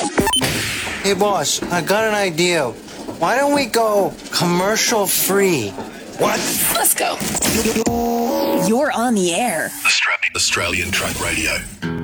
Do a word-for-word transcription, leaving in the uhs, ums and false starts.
Hey, boss, I got an idea. Why don't we go commercial free? What? Let's go. You're on the air. Australian, Australian Truck Radio.